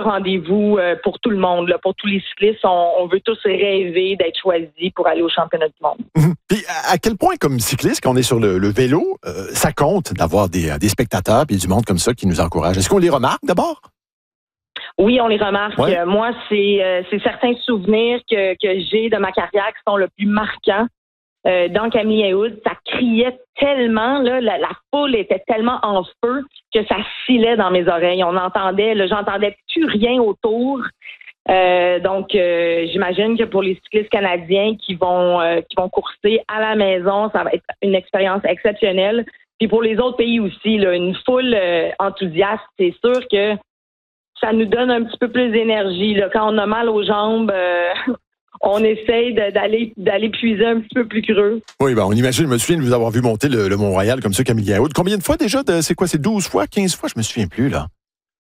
rendez-vous pour tout le monde, là, pour tous les cyclistes. On veut tous rêver d'être choisis pour aller au championnat du monde. Puis à quel point, comme cycliste, quand on est sur le vélo, ça compte d'avoir des spectateurs et du monde comme ça qui nous encourage? Est-ce qu'on les remarque d'abord? Oui, on les remarque. Ouais. Moi, c'est certains souvenirs que j'ai de ma carrière qui sont le plus marquants. Dans Camillien-Houde, ça criait tellement, là, la foule était tellement en feu que ça filait dans mes oreilles. J'entendais plus rien autour. Donc, j'imagine que pour les cyclistes canadiens qui vont courser à la maison, ça va être une expérience exceptionnelle. Puis pour les autres pays aussi, là, une foule enthousiaste, c'est sûr que ça nous donne un petit peu plus d'énergie. Là. Quand on a mal aux jambes, on essaye d'aller puiser un petit peu plus creux. Oui, on imagine, je me souviens de vous avoir vu monter le Mont-Royal comme ça, Camillien-Houde. Combien de fois déjà? C'est 12 fois, 15 fois? Je me souviens plus, là.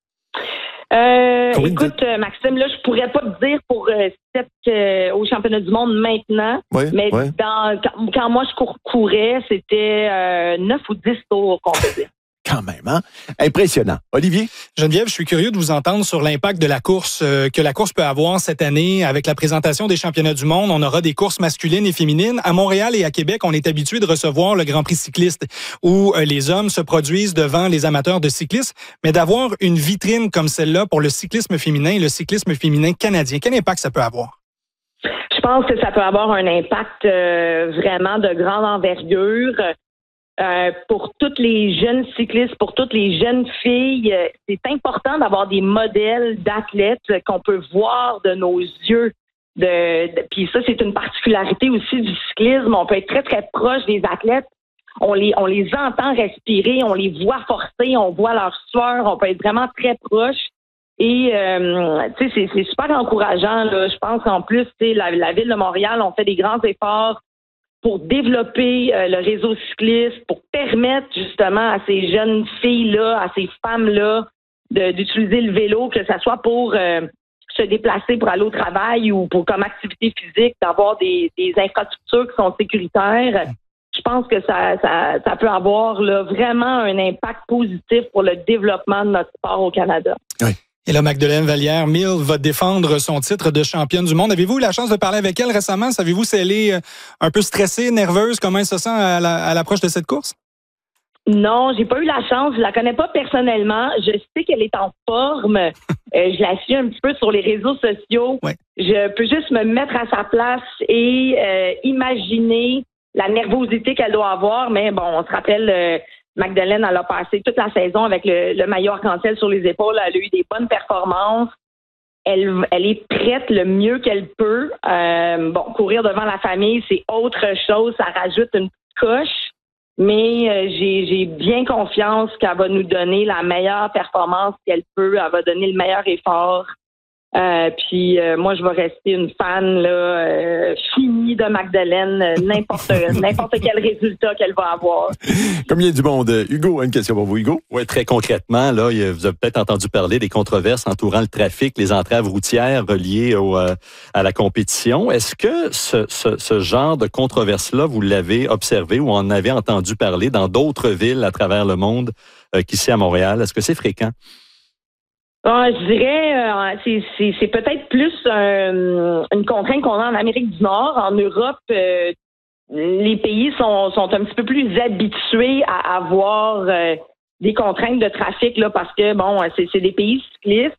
Écoute, Maxime, là, je pourrais pas te dire pour au championnat du monde maintenant, mais quand moi je courais, c'était 9 ou 10 tours qu'on faisait. Quand même, hein? Impressionnant. Olivier? Geneviève, je suis curieux de vous entendre sur l'impact de la course que la course peut avoir cette année avec la présentation des championnats du monde. On aura des courses masculines et féminines. À Montréal et à Québec, on est habitué de recevoir le Grand Prix cycliste où les hommes se produisent devant les amateurs de cyclisme. Mais d'avoir une vitrine comme celle-là pour le cyclisme féminin et le cyclisme féminin canadien, quel impact ça peut avoir? Je pense que ça peut avoir un impact vraiment de grande envergure. Pour toutes les jeunes cyclistes, pour toutes les jeunes filles, c'est important d'avoir des modèles d'athlètes qu'on peut voir de nos yeux. Puis ça, c'est une particularité aussi du cyclisme. On peut être très, très proche des athlètes. On les entend respirer, on les voit forcer, on voit leur sueur, on peut être vraiment très proche. Et c'est super encourageant, là. Je pense qu'en plus, la Ville de Montréal, on fait des grands efforts pour développer le réseau cycliste, pour permettre justement à ces jeunes filles-là, à ces femmes-là, d'utiliser le vélo, que ce soit pour se déplacer pour aller au travail ou pour comme activité physique, d'avoir des infrastructures qui sont sécuritaires. Je pense que ça peut avoir là, vraiment un impact positif pour le développement de notre sport au Canada. Oui. Et là, Magdeleine Vallière-Mille va défendre son titre de championne du monde. Avez-vous eu la chance de parler avec elle récemment? Savez-vous si elle est un peu stressée, nerveuse? Comment elle se sent à l'approche de cette course? Non, j'ai pas eu la chance. Je la connais pas personnellement. Je sais qu'elle est en forme. Je la suis un petit peu sur les réseaux sociaux. Ouais. Je peux juste me mettre à sa place et imaginer la nervosité qu'elle doit avoir. Mais bon, on se rappelle... Magdeleine, elle a passé toute la saison avec le maillot arc-en-ciel sur les épaules. Elle a eu des bonnes performances. Elle est prête le mieux qu'elle peut. Courir devant la famille, c'est autre chose. Ça rajoute une petite coche. Mais j'ai bien confiance qu'elle va nous donner la meilleure performance qu'elle peut. Elle va donner le meilleur effort. Puis moi, je vais rester une fan là, finie de Magdeleine, n'importe quel résultat qu'elle va avoir. Comme il y a du monde. Hugo, une question pour vous, Hugo. Oui, très concrètement, là, vous avez peut-être entendu parler des controverses entourant le trafic, les entraves routières reliées à la compétition. Est-ce que ce genre de controverse-là, vous l'avez observé ou en avez entendu parler dans d'autres villes à travers le monde qu'ici à Montréal? Est-ce que c'est fréquent? Je dirais, c'est peut-être plus une contrainte qu'on a en Amérique du Nord. En Europe, les pays sont un petit peu plus habitués à avoir des contraintes de trafic là, parce que c'est des pays cyclistes.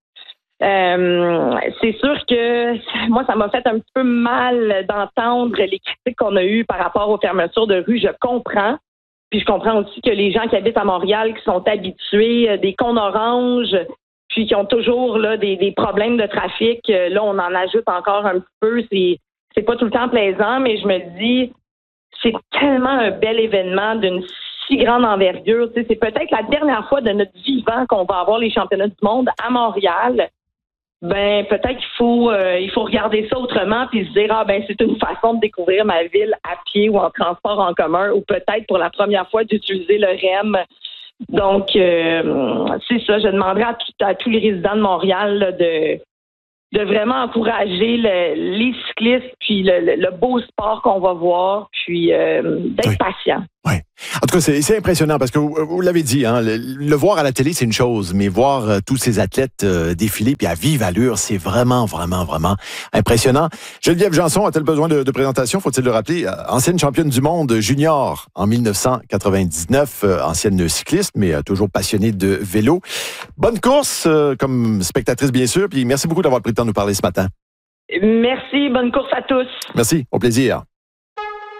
C'est sûr que moi, ça m'a fait un petit peu mal d'entendre les critiques qu'on a eues par rapport aux fermetures de rue. Je comprends. Puis je comprends aussi que les gens qui habitent à Montréal, qui sont habitués des cônes oranges, puis qui ont toujours là des problèmes de trafic, là, on en ajoute encore un petit peu. C'est pas tout le temps plaisant, mais je me dis, c'est tellement un bel événement d'une si grande envergure. Tu sais, c'est peut-être la dernière fois de notre vivant qu'on va avoir les championnats du monde à Montréal. Peut-être qu'il faut regarder ça autrement puis se dire, c'est une façon de découvrir ma ville à pied ou en transport en commun, ou peut-être pour la première fois d'utiliser le REM. Donc, c'est ça. Je demanderais à tous les résidents de Montréal là, de vraiment encourager les cyclistes, puis le beau sport qu'on va voir, puis d'être patient. Oui. En tout cas, c'est impressionnant parce que vous l'avez dit, hein, le voir à la télé, c'est une chose, mais voir tous ces athlètes défiler puis à vive allure, c'est vraiment, vraiment, vraiment impressionnant. Geneviève Janson a-t-elle besoin de présentation? Faut-il le rappeler? Ancienne championne du monde junior en 1999, ancienne cycliste, mais toujours passionnée de vélo. Bonne course comme spectatrice, bien sûr, puis merci beaucoup d'avoir pris le temps de nous parler ce matin. Merci, bonne course à tous. Merci, au plaisir.